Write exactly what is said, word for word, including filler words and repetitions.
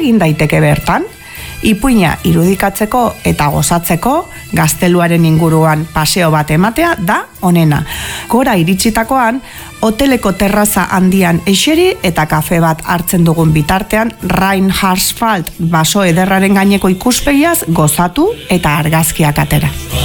egin daiteke bertan? Ipuina irudikatzeko eta gozatzeko gazteluaren inguruan paseo bat ematea da onena. Gora iritsitakoan, hoteleko terraza handian eseri eta kafe bat hartzen dugun bitartean Rheinhardsfald baso ederraren gaineko ikuspegiaz gozatu eta argazkiak atera.